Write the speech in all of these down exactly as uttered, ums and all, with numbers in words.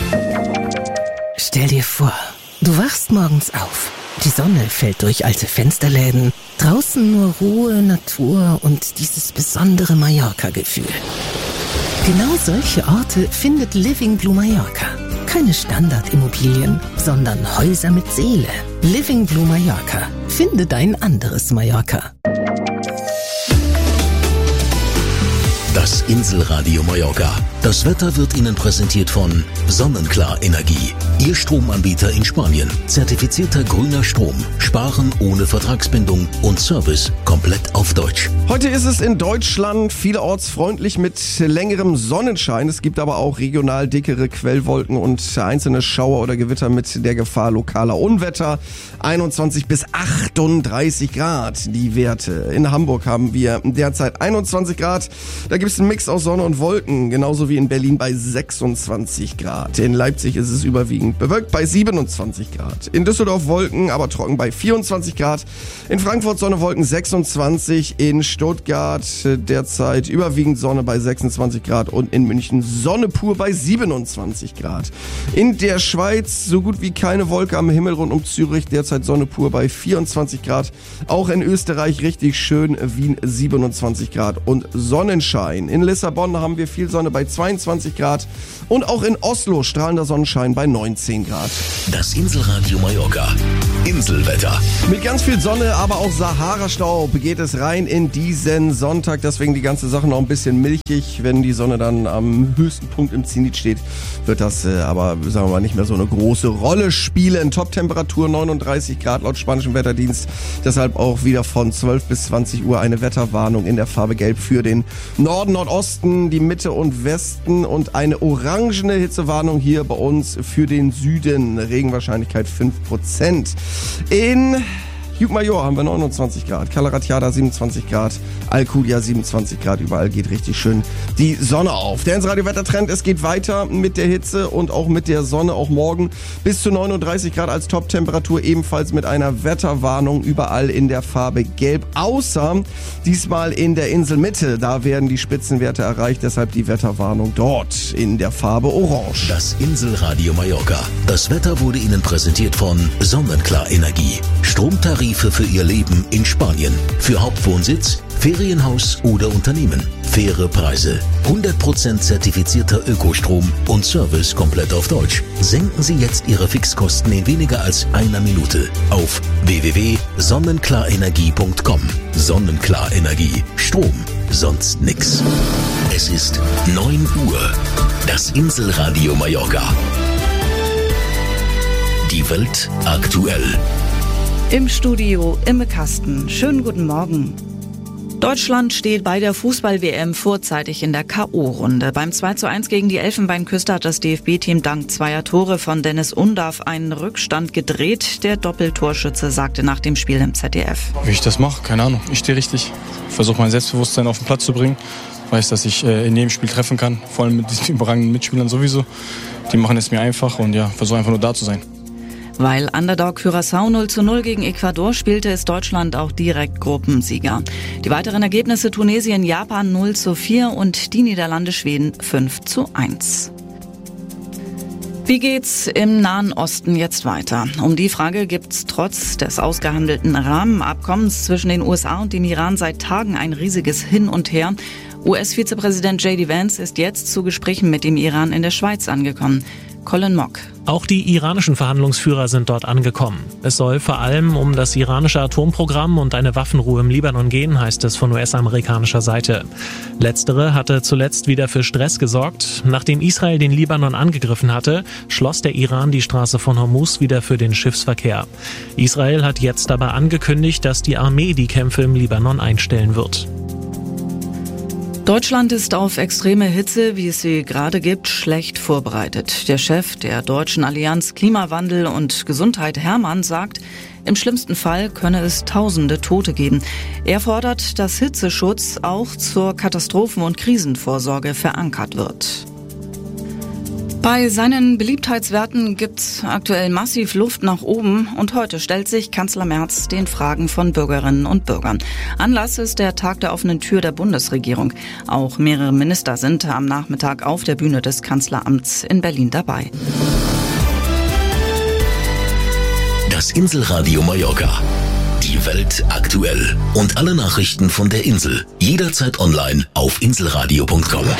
Stell dir vor, du wachst morgens auf. Die Sonne fällt durch alte Fensterläden. Draußen nur Ruhe, Natur und dieses besondere Mallorca-Gefühl. Genau solche Orte findet Living Blue Mallorca. Keine Standardimmobilien, sondern Häuser mit Seele. Living Blue Mallorca. Finde dein anderes Mallorca. Das Inselradio Mallorca. Das Wetter wird Ihnen präsentiert von Sonnenklar Energie. Ihr Stromanbieter in Spanien. Zertifizierter grüner Strom. Sparen ohne Vertragsbindung und Service komplett auf Deutsch. Heute ist es in Deutschland vielerorts freundlich mit längerem Sonnenschein. Es gibt aber auch regional dickere Quellwolken und einzelne Schauer oder Gewitter mit der Gefahr lokaler Unwetter. einundzwanzig bis achtunddreißig Grad die Werte. In Hamburg haben wir derzeit einundzwanzig Grad. Da gibt es einen Mix aus Sonne und Wolken, genauso wie in Berlin bei sechsundzwanzig Grad. In Leipzig ist es überwiegend bewölkt bei siebenundzwanzig Grad. In Düsseldorf Wolken, aber trocken bei vierundzwanzig Grad. In Frankfurt Sonne, Wolken sechsundzwanzig. In Stuttgart derzeit überwiegend Sonne bei sechsundzwanzig Grad und in München Sonne pur bei siebenundzwanzig Grad. In der Schweiz so gut wie keine Wolke am Himmel rund um Zürich, derzeit Sonne pur bei vierundzwanzig Grad. Auch in Österreich richtig schön, Wien siebenundzwanzig Grad und Sonnenschein. In Lissabon haben wir viel Sonne bei zweiundzwanzig Grad und auch in Oslo strahlender Sonnenschein bei neunzehn Grad. Das Inselradio Mallorca. Inselwetter. Mit ganz viel Sonne, aber auch Sahara-Staub geht es rein in diesen Sonntag. Deswegen die ganze Sache noch ein bisschen milchig. Wenn die Sonne dann am höchsten Punkt im Zenit steht, wird das äh, aber, sagen wir mal, nicht mehr so eine große Rolle spielen. Top-Temperatur neununddreißig Grad laut spanischem Wetterdienst. Deshalb auch wieder von zwölf bis zwanzig Uhr eine Wetterwarnung in der Farbe Gelb für den Norden, Nordosten, die Mitte und Westen und eine orangene Hitzewarnung hier bei uns für den Süden. Regenwahrscheinlichkeit fünf Prozent. In Hugh-Major haben wir neunundzwanzig Grad, Cala Ratjada siebenundzwanzig Grad, Alcudia siebenundzwanzig Grad, überall geht richtig schön die Sonne auf. Der Inselradio-Wettertrend, es geht weiter mit der Hitze und auch mit der Sonne, auch morgen bis zu neununddreißig Grad als Top-Temperatur, ebenfalls mit einer Wetterwarnung überall in der Farbe Gelb, außer diesmal in der Inselmitte, da werden die Spitzenwerte erreicht, deshalb die Wetterwarnung dort in der Farbe Orange. Das Inselradio Mallorca. Das Wetter wurde Ihnen präsentiert von Sonnenklar Energie. Stromtarife für Ihr Leben in Spanien. Für Hauptwohnsitz, Ferienhaus oder Unternehmen. Faire Preise. hundert Prozent zertifizierter Ökostrom und Service komplett auf Deutsch. Senken Sie jetzt Ihre Fixkosten in weniger als einer Minute auf w w w punkt sonnenklarenergie punkt com. Sonnenklar Energie. Strom. Sonst nix. Es ist neun Uhr. Das Inselradio Mallorca. Die Welt aktuell. Im Studio Imme Kasten. Schönen guten Morgen. Deutschland steht bei der Fußball-W M vorzeitig in der K O-Runde. Beim zwei zu eins gegen die Elfenbeinküste hat das D F B-Team dank zweier Tore von Dennis Undav einen Rückstand gedreht. Der Doppeltorschütze sagte nach dem Spiel im Z D F. Wie ich das mache, keine Ahnung. Ich stehe richtig. Ich versuche mein Selbstbewusstsein auf den Platz zu bringen. Ich weiß, dass ich in jedem Spiel treffen kann. Vor allem mit diesen überragenden Mitspielern sowieso. Die machen es mir einfach und ja, versuche einfach nur da zu sein. Weil Underdog Curaçao null zu null gegen Ecuador spielte, ist Deutschland auch direkt Gruppensieger. Die weiteren Ergebnisse Tunesien, Japan null zu vier und die Niederlande Schweden fünf zu eins. Wie geht's im Nahen Osten jetzt weiter? Um die Frage gibt's trotz des ausgehandelten Rahmenabkommens zwischen den U S A und dem Iran seit Tagen ein riesiges Hin und Her. U S-Vizepräsident J D Vance ist jetzt zu Gesprächen mit dem Iran in der Schweiz angekommen. Colin Mock. Auch die iranischen Verhandlungsführer sind dort angekommen. Es soll vor allem um das iranische Atomprogramm und eine Waffenruhe im Libanon gehen, heißt es von U S-amerikanischer Seite. Letztere hatte zuletzt wieder für Stress gesorgt. Nachdem Israel den Libanon angegriffen hatte, schloss der Iran die Straße von Hormuz wieder für den Schiffsverkehr. Israel hat jetzt aber angekündigt, dass die Armee die Kämpfe im Libanon einstellen wird. Deutschland ist auf extreme Hitze, wie es sie gerade gibt, schlecht vorbereitet. Der Chef der Deutschen Allianz Klimawandel und Gesundheit, Hermann, sagt, im schlimmsten Fall könne es tausende Tote geben. Er fordert, dass Hitzeschutz auch zur Katastrophen- und Krisenvorsorge verankert wird. Bei seinen Beliebtheitswerten gibt's aktuell massiv Luft nach oben und heute stellt sich Kanzler Merz den Fragen von Bürgerinnen und Bürgern. Anlass ist der Tag der offenen Tür der Bundesregierung. Auch mehrere Minister sind am Nachmittag auf der Bühne des Kanzleramts in Berlin dabei. Das Inselradio Mallorca. Die Welt aktuell. Und alle Nachrichten von der Insel. Jederzeit online auf inselradio punkt com.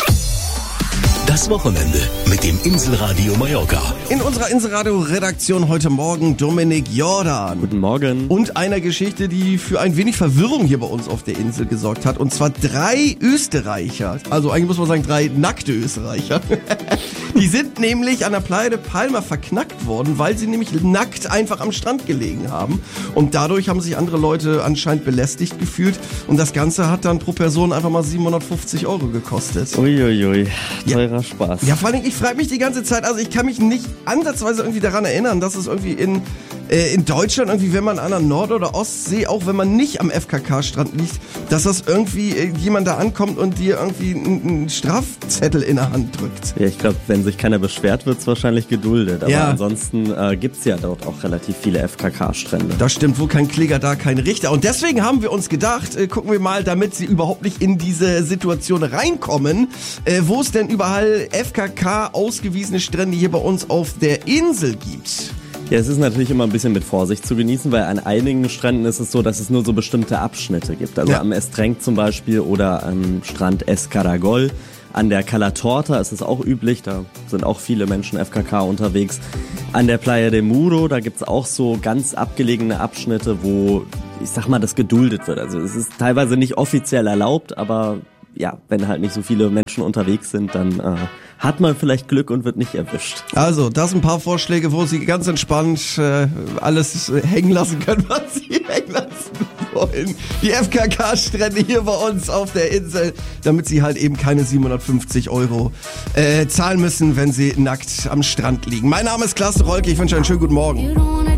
Das Wochenende mit dem Inselradio Mallorca. In unserer Inselradio-Redaktion heute Morgen Dominik Jordan. Guten Morgen. Und einer Geschichte, die für ein wenig Verwirrung hier bei uns auf der Insel gesorgt hat. Und zwar drei Österreicher. Also eigentlich muss man sagen, drei nackte Österreicher. Die sind nämlich an der Playa de Palma verknackt worden, weil sie nämlich nackt einfach am Strand gelegen haben. Und dadurch haben sich andere Leute anscheinend belästigt gefühlt. Und das Ganze hat dann pro Person einfach mal siebenhundertfünfzig Euro gekostet. Uiuiui, teurer ja. Spaß. Ja, vor allem, ich frage mich die ganze Zeit, also ich kann mich nicht ansatzweise irgendwie daran erinnern, dass es irgendwie in, äh, in Deutschland irgendwie, wenn man an der Nord- oder Ostsee, auch wenn man nicht am F K K-Strand liegt, dass das irgendwie äh, jemand da ankommt und dir irgendwie einen Strafzettel in der Hand drückt. Ja, ich glaube, wenn sich keiner beschwert, wird es wahrscheinlich geduldet. Aber ja. ansonsten äh, gibt es ja dort auch relativ viele F K K-Strände. Das stimmt, wo kein Kläger, da kein Richter. Und deswegen haben wir uns gedacht, äh, gucken wir mal, damit sie überhaupt nicht in diese Situation reinkommen, äh, wo es denn überall F K K ausgewiesene Strände hier bei uns auf der Insel gibt. Ja, es ist natürlich immer ein bisschen mit Vorsicht zu genießen, weil an einigen Stränden ist es so, dass es nur so bestimmte Abschnitte gibt. Also ja. am Estrenc zum Beispiel oder am Strand Escaragol. An der Cala Torta ist es auch üblich, da sind auch viele Menschen F K K unterwegs. An der Playa de Muro, da gibt's auch so ganz abgelegene Abschnitte, wo, ich sag mal, das geduldet wird. Also es ist teilweise nicht offiziell erlaubt, aber ja, wenn halt nicht so viele Menschen unterwegs sind, dann äh, hat man vielleicht Glück und wird nicht erwischt. Also, das sind ein paar Vorschläge, wo Sie ganz entspannt äh, alles hängen lassen können, was Sie hängen lassen wollen. Die F K K-Strände hier bei uns auf der Insel, damit Sie halt eben keine siebenhundertfünfzig Euro äh, zahlen müssen, wenn Sie nackt am Strand liegen. Mein Name ist Klaas Rolke, ich wünsche einen schönen guten Morgen.